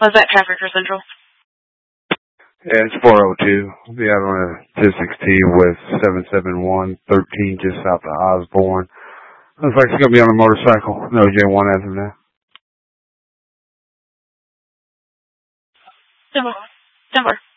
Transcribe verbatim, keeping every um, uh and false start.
Was that traffic for Central? Yeah, it's four oh two. We'll be out on a two six T with seven seven one thirteen just south of Osborne. Looks like it's going to be on a motorcycle. No J one as of now. Denver. Denver.